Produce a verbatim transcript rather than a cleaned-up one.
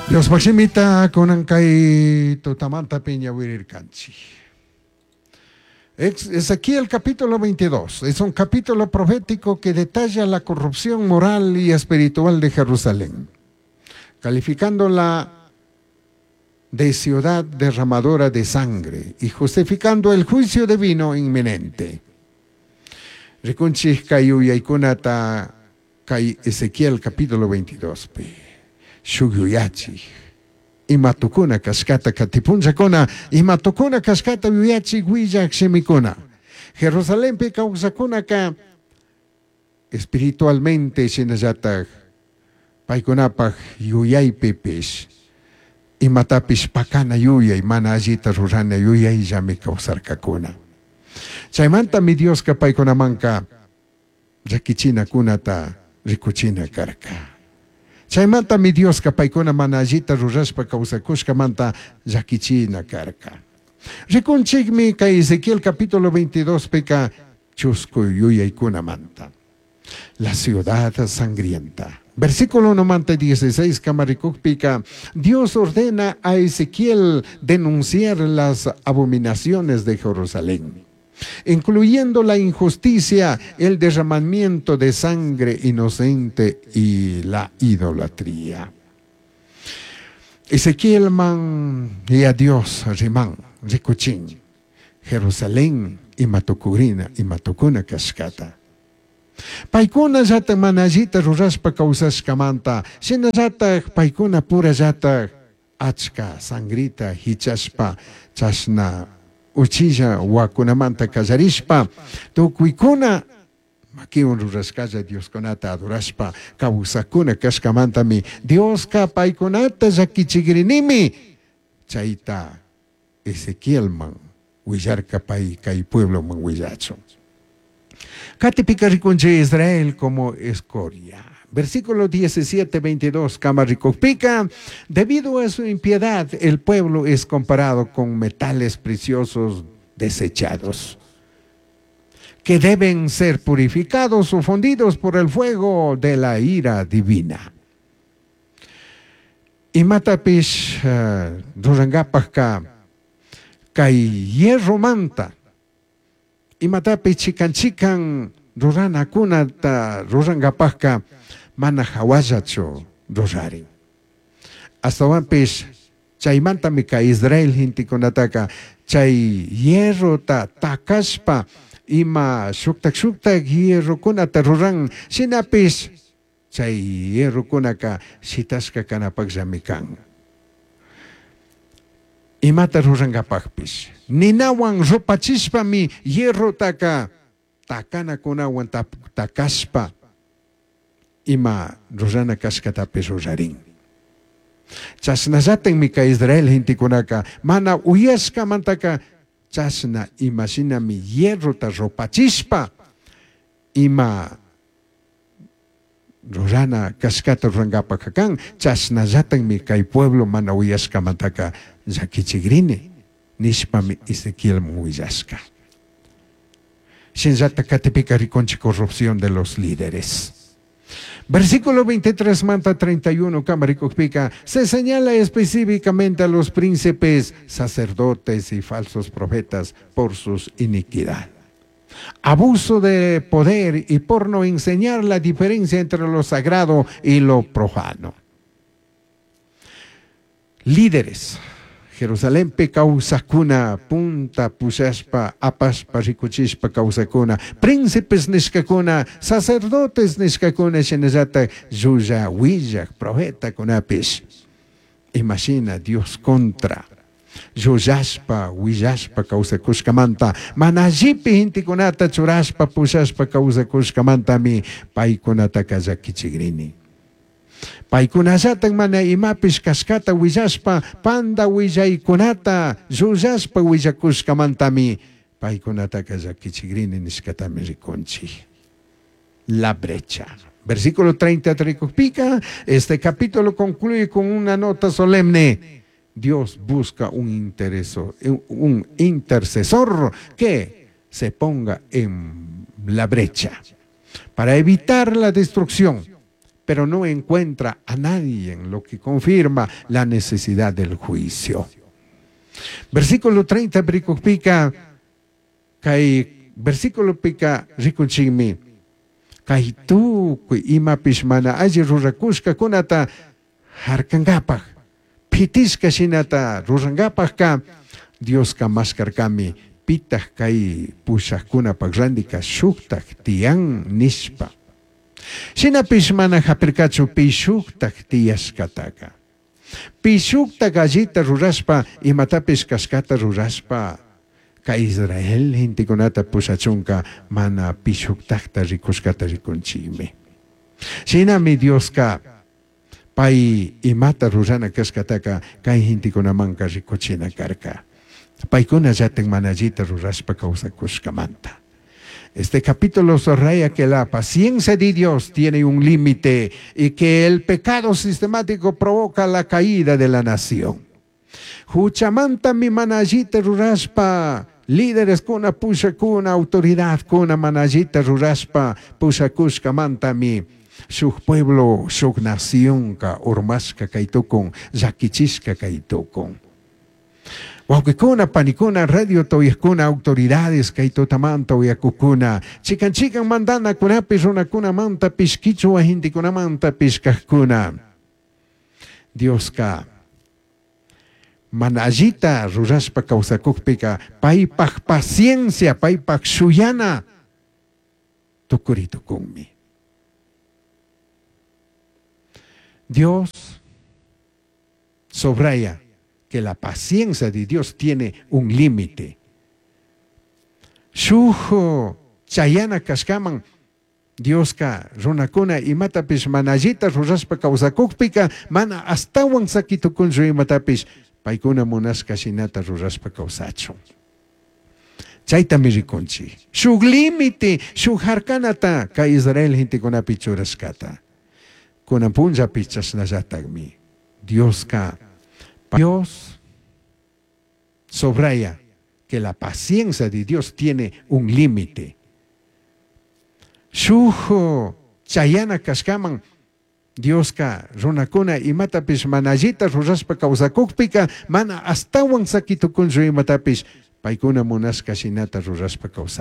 Dios Maximita con Ancay Totamanta Peña Huirircanchi. Ezequiel capítulo veintidós es un capítulo profético que detalla la corrupción moral y espiritual de Jerusalén, calificándola de ciudad derramadora de sangre y justificando el juicio divino inminente. Recunchis Kayu Yaikunata Kay Ezequiel capítulo veintidós. Shugyuyachi. Imatukuna cascata katipunchakuna. Imatukuna cascata yuyachi guilla xemikuna. Jerusalén pe causacuna ka espiritualmente sinayata paikunapaj yuyay pepesh. Imatapish pakana yuyay mana ajita rurana yuyay llami causarcacuna. Chaymanta mi Dios ka paikunamanka yakichina kunata rikuchina karka. Chaymanta mi Dios ka paikuna manajita rurashpa kausakushka manta yakichina karka. Rikunchigmi ka Ezequiel capítulo veintidós peka chusku yuyaykuna manta. La ciudad sangrienta. Versículo noventa y dieciséis, Camaricúpica, Dios ordena a Ezequiel denunciar las abominaciones de Jerusalén, incluyendo la injusticia, el derramamiento de sangre inocente y la idolatría. Ezequiel man y a Dios rimán, ricuchín, Jerusalén y matukurina y matukuna cascata. Paikuna jata manajita rurashpa kausashkamanta, shina jata paikuna pura jata achka sangrita hichashpa chashna uchilla wakunamanta kallarishpa tukuykuna makiun rurashkalla Dios kunata adorashpa kawsakuna kashkamantami Dios ka paykunata llakichigrinimi chayta Ezequiel man willarka pay kay pueblo man willacho. Katipika rikunche Israel como escoria. Versículo diecisiete, veintidós, Camaricopika, debido a su impiedad, el pueblo es comparado con metales preciosos desechados, que deben ser purificados o fundidos por el fuego de la ira divina. Y matapish durangapaka kay hierro manta. Y matapish chican chican durana kunata rurangapaka mana hawajacho rosari. Hasta wampis chaymanta mika Israel hinti kunataka chay hierro ta takaspa ima shuktak shuktak hierro kunata rurang sinapis chay hierro kunaka sitaska kanapagzamikan. Imata rurangapakpis. Ninawan ropachispa mi hierro taka takana kunawan takaspa. Ima rosana kaskatape rosarin. Chasnazaten mika Israel hinti kunaka mana uyaska mantaka chasna imagina mi hierro ta ropachispa ima rosana kaskata rangapa kakan chasnazaten mika y pueblo mana uyaska mantaka yakichigrine nishpa mi Ezequiel muyaska. Shinzata katipika riconchi corrupción de los líderes. Versículo veintitrés, manta treinta y uno, Camaricopika, se señala específicamente a los príncipes, sacerdotes y falsos profetas por sus iniquidad. Abuso de poder y por no enseñar la diferencia entre lo sagrado y lo profano. Líderes. Jerusalén pe causacuna, punta pusaspa, apaspa ricuchispa causacuna, príncipes nishkakuna, sacerdotes nishkakuna, shenazata, yuya, huilla, profeta kunapis. Imagina Dios contra. Yuyaspa, huillaspa causacushkamanta, manajipi hintikunata churaspa, pusaspa causacushkamanta mi, paikunata kazakichigrini. Paikunasatan mana imapis kaskata wizaspa panda willaykunata yuyaspa willakushkamantami paikunata kazakichigrini niskatami riconchi. La brecha. Versículo treinta, Tricopica. Este capítulo concluye con una nota solemne. Dios busca un, intereso, un intercesor que se ponga en la brecha para evitar la destrucción, pero no encuentra a nadie, lo que confirma la necesidad del juicio. Versículo treinta, pica, kay, versículo pica, ricuchimi, kay tu, ima pishmana, aji rurakushka kunata, harkangapaj, pitiska shinata, rurangapaj ka, Dios ka maskarkami, pitah kay pushakuna pagrandika, shuktak tiang nishpa. Shinapish mana hapirkachu pishuktak tiyaskataka. Pishuktak allita ruraspa imatapish kaskata ruraspa. Ka Israel hintikunata pushachunka mana pishuktakta rikuskata rikunchimi. Shinami Dios ka pay imata rurana kaskataka kay hintikunamanka rikuchina karka. Paykuna yaten manallita ruraspa kausakushkamanta. Este capítulo subraya que la paciencia de Dios tiene un límite y que el pecado sistemático provoca la caída de la nación. Huchamanta mi manallita ruraspa, líderes kuna pusha kuna autoridad kuna manallita ruraspa, pusha kushkamanta mi, su pueblo, su nación ka urmaska kaitukon, yakichiska kaitukon. Wakikuna panikuna radio toyakuna autoridades kaitotamanta uyakukuna. Chikan chikan mandana kunapis runakuna manta piskichu hindi kuna manta piskakuna. Dios ka manallita ruraspa kausakukpika paipak paciencia paipak suyana tukurito kunmi. Dios subraya que la paciencia de Dios tiene un límite. Shujo chayana kaskaman Dios ka runakuna imatapish manallita ruraspa kausakukpika mana astawan sakitukunju imatapish paykuna munaska shinata ruraspa kausachu. Chayta mirikunchi. Shuk límite, shuk harkanata ka Israel hintikunapi churaskata. Kunapunja pichasnayatagmi. Dios ka Dios subraya que la paciencia de Dios tiene un límite. Shujo chayana kaskaman Dios ka runakuna imatapish manallita ruraspa kausakukpika mana astawan sakitukunju imatapish paykuna munaska shinata ruraspa kausa.